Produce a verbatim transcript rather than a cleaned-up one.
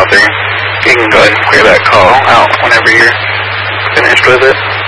bathroom. You can go ahead and clear that call out whenever you're finished with it.